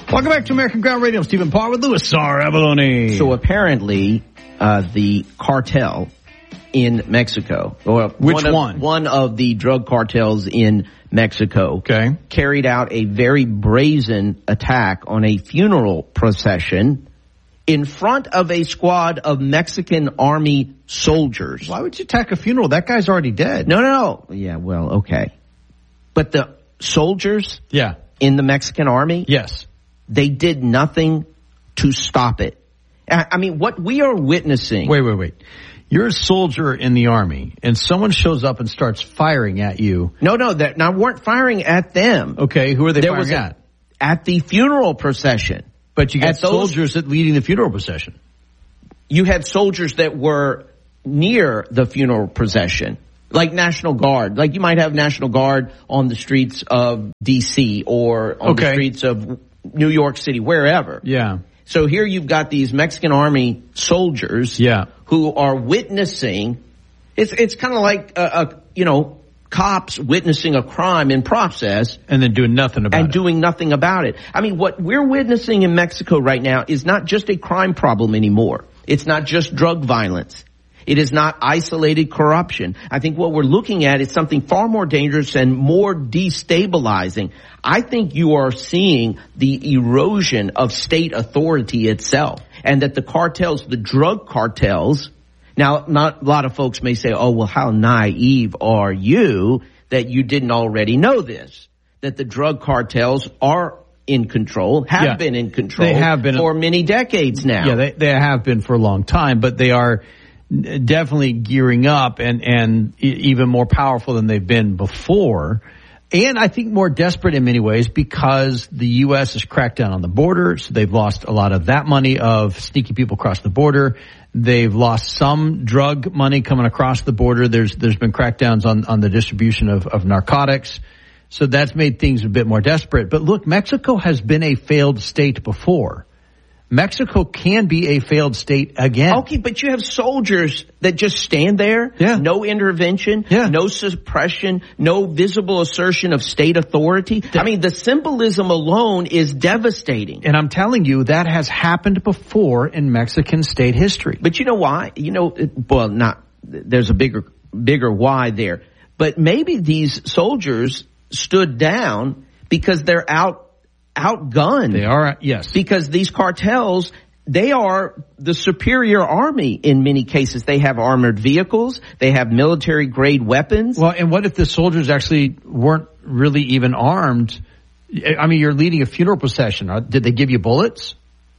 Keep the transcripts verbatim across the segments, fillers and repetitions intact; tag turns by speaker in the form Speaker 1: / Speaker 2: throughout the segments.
Speaker 1: Welcome back to American Ground Radio. I'm Stephen Parr with Louis R. Avalone.
Speaker 2: So apparently, uh, the cartel in Mexico, or
Speaker 1: which
Speaker 2: one of,
Speaker 1: one?
Speaker 2: One of the drug cartels in Mexico,
Speaker 1: okay,
Speaker 2: carried out a very brazen attack on a funeral procession in front of a squad of Mexican army soldiers.
Speaker 1: Why would you attack a funeral? That guy's already dead.
Speaker 2: No, no, no. Yeah, well, okay. But the soldiers
Speaker 1: yeah.
Speaker 2: in the Mexican army,
Speaker 1: yes,
Speaker 2: they did nothing to stop it. I mean, what we are witnessing.
Speaker 1: Wait, wait, wait. You're a soldier in the army, and someone shows up and starts firing at you.
Speaker 2: No, no, that now weren't firing at them.
Speaker 1: Okay, who are they
Speaker 2: there
Speaker 1: firing
Speaker 2: was a,
Speaker 1: at?
Speaker 2: At the funeral procession.
Speaker 1: But you got
Speaker 2: at
Speaker 1: soldiers
Speaker 2: those,
Speaker 1: that leading the funeral procession.
Speaker 2: You had soldiers that were near the funeral procession, like National Guard. Like you might have National Guard on the streets of D C or on
Speaker 1: okay.
Speaker 2: the streets of New York City, wherever.
Speaker 1: Yeah.
Speaker 2: So here you've got these Mexican army soldiers
Speaker 1: yeah.
Speaker 2: who are witnessing. It's it's kind of like, a, a, you know, cops witnessing a crime in process.
Speaker 1: And then doing nothing about
Speaker 2: and
Speaker 1: it.
Speaker 2: And doing nothing about it. I mean, what we're witnessing in Mexico right now is not just a crime problem anymore. It's not just drug violence. It is not isolated corruption. I think what we're looking at is something far more dangerous and more destabilizing. I think you are seeing the erosion of state authority itself, and that the cartels, the drug cartels, now not a lot of folks may say, oh, well, how naive are you that you didn't already know this, that the drug cartels are in control, have yeah. been in control
Speaker 1: they have been
Speaker 2: for many decades now.
Speaker 1: Yeah, they, they have been for a long time, but they are definitely gearing up and, and even more powerful than they've been before. And I think more desperate in many ways because the U S has cracked down on the border. So they've lost a lot of that money of sneaking people across the border. They've lost some drug money coming across the border. There's, there's been crackdowns on, on the distribution of, of narcotics. So that's made things a bit more desperate. But look, Mexico has been a failed state before. Mexico can be a failed state again.
Speaker 2: Okay, but you have soldiers that just stand there.
Speaker 1: Yeah.
Speaker 2: No intervention.
Speaker 1: Yeah.
Speaker 2: No suppression. No visible assertion of state authority. I mean, the symbolism alone is devastating.
Speaker 1: And I'm telling you, that has happened before in Mexican state history.
Speaker 2: But you know why? You know, well, not, there's a bigger, bigger why there. But maybe these soldiers stood down because they're out outgunned.
Speaker 1: They are, yes.
Speaker 2: Because these cartels, they are the superior army in many cases. They have armored vehicles. They have military grade weapons.
Speaker 1: Well, and what if the soldiers actually weren't really even armed? I mean, you're leading a funeral procession. Did they give you bullets?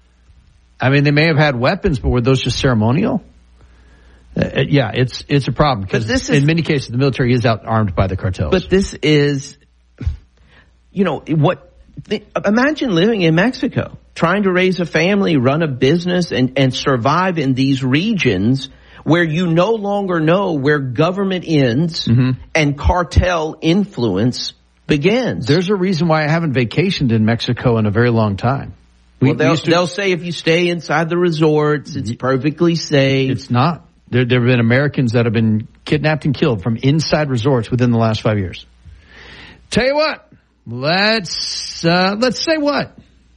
Speaker 1: I mean, they may have had weapons, but were those just ceremonial? Uh, yeah, it's it's a problem because this is, in many cases the military is out armed by the cartels.
Speaker 2: But this is, you know, what? Imagine living in Mexico, trying to raise a family, run a business, and, and survive in these regions where you no longer know where government ends mm-hmm. and cartel influence begins.
Speaker 1: There's a reason why I haven't vacationed in Mexico in a very long time.
Speaker 2: We, well, they'll, to, they'll say if you stay inside the resorts, it's perfectly safe.
Speaker 1: It's not. There, there have been Americans that have been kidnapped and killed from inside resorts within the last five years. Tell you what. Let's, uh, let's say what?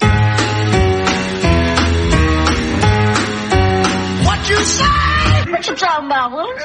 Speaker 3: What you say? What you talking about, Willis?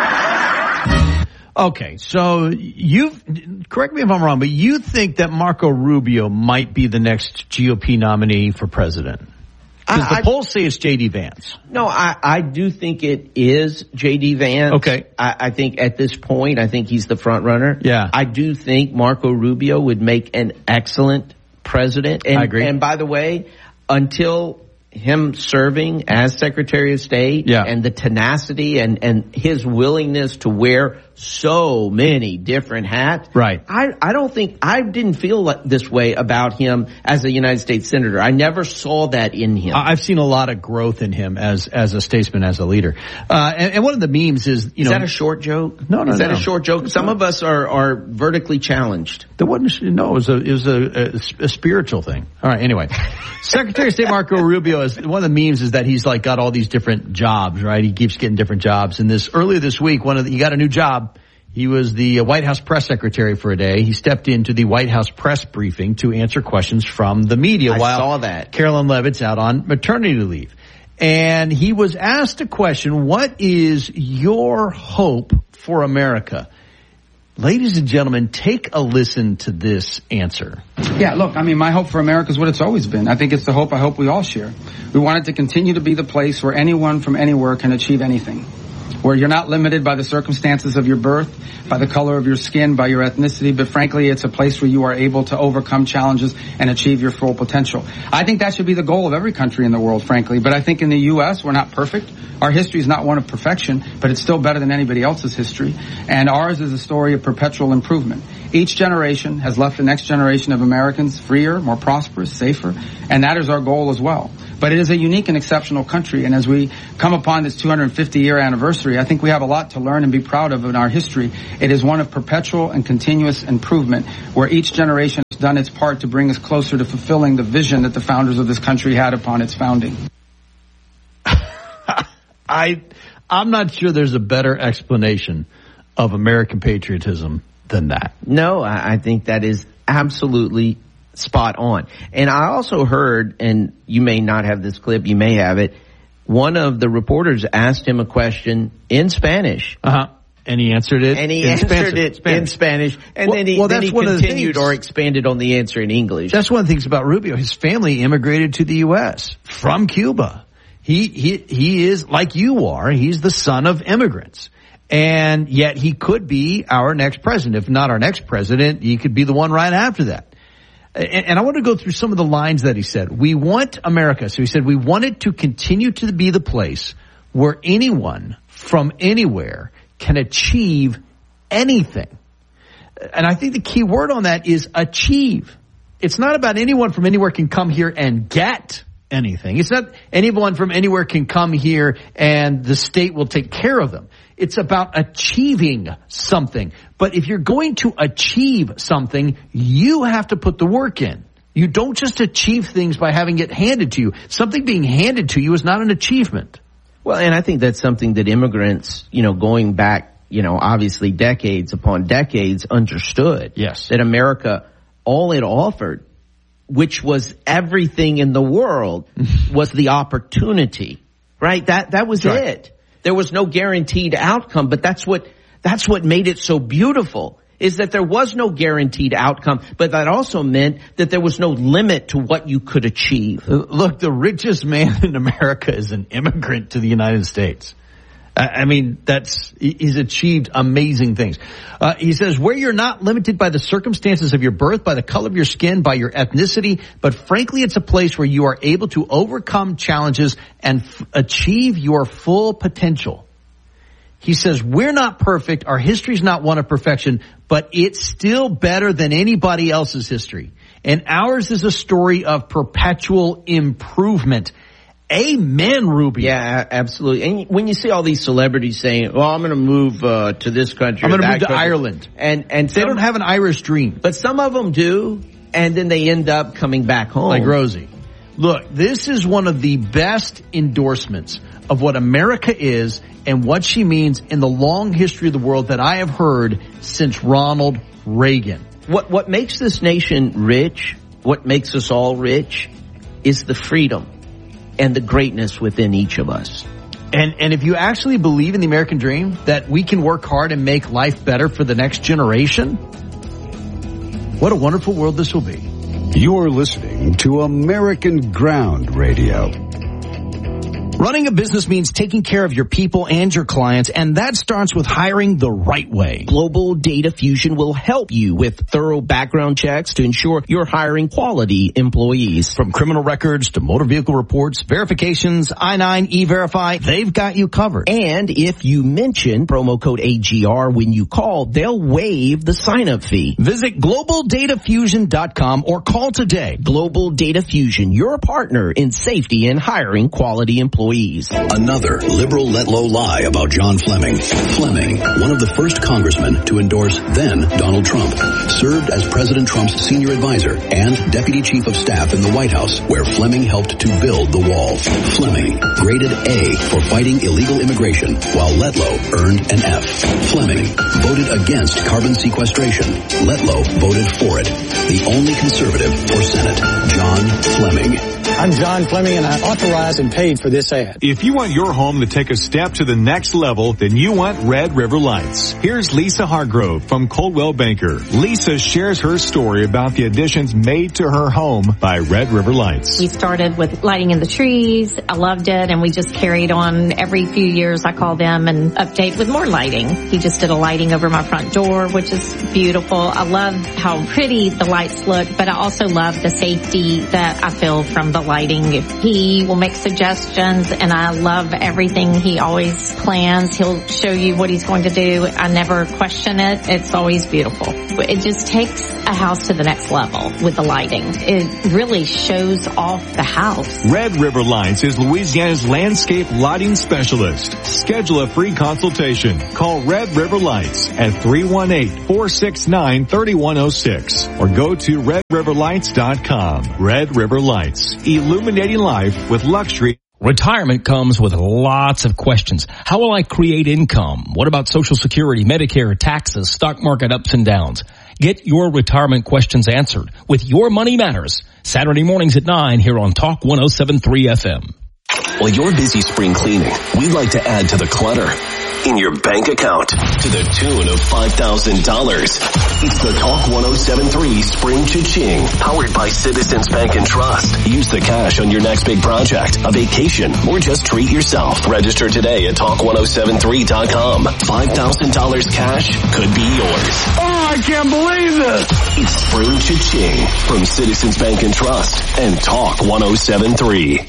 Speaker 1: Okay, so you've, correct me if I'm wrong, but you think that Marco Rubio might be the next G O P nominee for president? Because the I, polls say it's J D. Vance.
Speaker 2: No, I, I do think it is J D. Vance.
Speaker 1: Okay.
Speaker 2: I, I think at this point, I think he's the front runner.
Speaker 1: Yeah.
Speaker 2: I do think Marco Rubio would make an excellent president. And,
Speaker 1: I agree.
Speaker 2: And by the way, until him serving as Secretary of State
Speaker 1: yeah.
Speaker 2: and the tenacity and, and his willingness to wear so many different hats.
Speaker 1: Right.
Speaker 2: I, I don't think, I didn't feel like this way about him as a United States Senator. I never saw that in him.
Speaker 1: I've seen a lot of growth in him as, as a statesman, as a leader. Uh, and, and one of the memes is, you
Speaker 2: is
Speaker 1: know.
Speaker 2: Is that a short joke?
Speaker 1: No, no,
Speaker 2: Is that
Speaker 1: no.
Speaker 2: a short joke? Some of us are, are vertically challenged.
Speaker 1: There wasn't, no, it was a, it was a, a, a spiritual thing. All right, anyway. Secretary of State Marco Rubio is, one of the memes is that he's like got all these different jobs, right? He keeps getting different jobs. And this, earlier this week, one of the, he got a new job He was the White House press secretary for a day. He stepped into the White House press briefing to answer questions from the media
Speaker 2: I
Speaker 1: while
Speaker 2: saw that.
Speaker 1: Carolyn Levitt's out on maternity leave. And he was asked a question, what is your hope for America? Ladies and gentlemen, take a listen to this answer.
Speaker 4: Yeah, look, I mean, my hope for America is what it's always been. I think it's the hope I hope we all share. We want it to continue to be the place where anyone from anywhere can achieve anything, where you're not limited by the circumstances of your birth, by the color of your skin, by your ethnicity, but frankly, it's a place where you are able to overcome challenges and achieve your full potential. I think that should be the goal of every country in the world, frankly, but I think in the U S, we're not perfect. Our history is not one of perfection, but it's still better than anybody else's history, and ours is a story of perpetual improvement. Each generation has left the next generation of Americans freer, more prosperous, safer, and that is our goal as well. But it is a unique and exceptional country, and as we come upon this two hundred fifty year anniversary, I think we have a lot to learn and be proud of in our history. It is one of perpetual and continuous improvement, where each generation has done its part to bring us closer to fulfilling the vision that the founders of this country had upon its founding.
Speaker 1: I, I'm not sure there's a better explanation of American patriotism than that.
Speaker 2: No, I, I think that is absolutely spot on. And I also heard, and you may not have this clip, you may have it, one of the reporters asked him a question in Spanish.
Speaker 1: Uh-huh. And he answered it
Speaker 2: And he
Speaker 1: in
Speaker 2: answered
Speaker 1: Spanish.
Speaker 2: it
Speaker 1: Spanish.
Speaker 2: in Spanish. And
Speaker 1: well,
Speaker 2: then he,
Speaker 1: well,
Speaker 2: then
Speaker 1: that's
Speaker 2: he
Speaker 1: one of the
Speaker 2: continued
Speaker 1: things.
Speaker 2: or expanded on the answer in English.
Speaker 1: That's one of the things about Rubio. His family immigrated to the U S from Cuba. He, he, he is like you are. He's the son of immigrants. And yet he could be our next president. If not our next president, he could be the one right after that. And, and I want to go through some of the lines that he said. We want America. So he said, we want it to continue to be the place where anyone from anywhere can achieve anything. And I think the key word on that is achieve. It's not about anyone from anywhere can come here and get anything. It's not anyone from anywhere can come here and the state will take care of them. It's about achieving something. But if you're going to achieve something, you have to put the work in. You don't just achieve things by having it handed to you. Something being handed to you is not an achievement.
Speaker 2: Well, and I think that's something that immigrants, you know, going back, you know, obviously decades upon decades understood.
Speaker 1: Yes.
Speaker 2: That America, all it offered, which was everything in the world, was the opportunity, right? That, that was
Speaker 1: right.
Speaker 2: it. There was no guaranteed outcome, but that's what, that's what made it so beautiful, is that there was no guaranteed outcome, but that also meant that there was no limit to what you could achieve.
Speaker 1: Look, the richest man in America is an immigrant to the United States. I mean, that's, he's achieved amazing things. Uh, he says, where you're not limited by the circumstances of your birth, by the color of your skin, by your ethnicity, but frankly, it's a place where you are able to overcome challenges and f- achieve your full potential. He says, we're not perfect. Our history's not one of perfection, but it's still better than anybody else's history. And ours is a story of perpetual improvement. Amen, Ruby.
Speaker 2: Yeah, absolutely. And when you see all these celebrities saying, well, I'm going to move uh, to this country.
Speaker 1: I'm going to move to
Speaker 2: country,
Speaker 1: Ireland.
Speaker 2: And, and
Speaker 1: they
Speaker 2: some,
Speaker 1: don't have an Irish dream.
Speaker 2: But some of them do, and then they end up coming back home.
Speaker 1: Like Rosie. Look, this is one of the best endorsements of what America is and what she means in the long history of the world that I have heard since Ronald Reagan.
Speaker 2: What, what makes this nation rich, what makes us all rich, is the freedom and the greatness within each of us.
Speaker 1: And and if you actually believe in the American dream, that we can work hard and make life better for the next generation, what a wonderful world this will be.
Speaker 5: You're listening to American Ground Radio.
Speaker 6: Running a business means taking care of your people and your clients, and that starts with hiring the right way. Global Data Fusion will help you with thorough background checks to ensure you're hiring quality employees. From criminal records to motor vehicle reports, verifications, I nine, E-Verify, they've got you covered. And if you mention promo code A G R when you call, they'll waive the sign-up fee. Visit global data fusion dot com or call today. Global Data Fusion, your partner in safety and hiring quality employees. employees.
Speaker 7: Another liberal let-low lie about John Fleming. Fleming, one of the first congressmen to endorse then Donald Trump, served as President Trump's senior advisor and deputy chief of staff in the White House, where Fleming helped to build the wall. Fleming, graded A for fighting illegal immigration, while Letlow earned an F. Fleming voted against carbon sequestration. Letlow voted for it. The only conservative for Senate, John Fleming.
Speaker 8: I'm John Fleming, and I authorized and paid for this ad.
Speaker 9: If you want your home to take a step to the next level, then you want Red River Lights. Here's Lisa Hargrove from Coldwell Banker. Lisa shares her story about the additions made to her home by Red River Lights.
Speaker 10: We started with lighting in the trees. I loved it, and we just carried on. Every few years I call them and update with more lighting. He just did a lighting over my front door, which is beautiful. I love how pretty the lights look, but I also love the safety that I feel from the lighting. He will make suggestions, and I love everything he always plans. He'll show you what he's going to do. I never question it. It's always beautiful. It just takes a house to the next level with the lighting. It really shows off the house.
Speaker 9: Red River Lights is Louisiana's landscape lighting specialist. Schedule a free consultation. Call Red River Lights at three one eight, four six nine, three one zero six or go to red river lights dot com. Red River Lights, illuminating life with luxury.
Speaker 11: Retirement comes with lots of questions. How will I create income? What about Social Security, Medicare, taxes, stock market ups and downs? Get your retirement questions answered with Your Money Matters. Saturday mornings at nine here on Talk one oh seven point three F M.
Speaker 12: While you're busy spring cleaning, we'd like to add to the clutter in your bank account to the tune of five thousand dollars. It's the Talk one oh seven point three Spring Cha-Ching, powered by Citizens Bank and Trust. Use the cash on your next big project, a vacation, or just treat yourself. Register today at talk one oh seven three dot com. five thousand dollars cash could be yours.
Speaker 13: Oh, I can't believe this!
Speaker 12: It's Spring Cha-Ching from Citizens Bank and Trust and Talk one oh seven point three.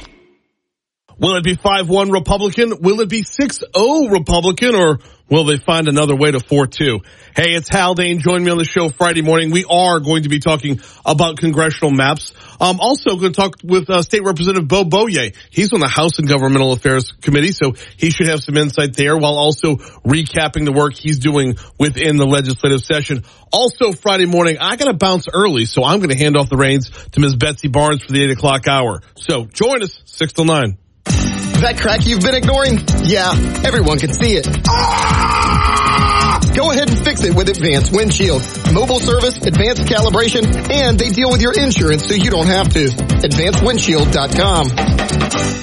Speaker 14: Will it be five one Republican? Will it be six oh Republican? Or will they find another way to four two? Hey, it's Haldane. Join me on the show Friday morning. We are going to be talking about congressional maps. Um, also going to talk with uh, State Representative Beau Boyer. He's on the House and Governmental Affairs Committee, so he should have some insight there while also recapping the work he's doing within the legislative session. Also Friday morning, I got to bounce early, so I'm going to hand off the reins to Miz Betsy Barnes for the eight o'clock hour. So join us, six till nine.
Speaker 15: That crack you've been ignoring? Yeah, everyone can see it. Ah! Go ahead and fix it with Advanced Windshield. Mobile service, advanced calibration, and they deal with your insurance so you don't have to. advanced windshield dot com.